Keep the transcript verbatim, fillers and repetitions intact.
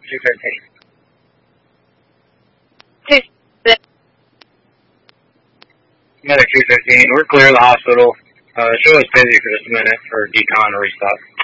two fifteen. Two. Medic two fifteen, we're clear of the hospital. Uh, show us busy for just a minute for decon or restock.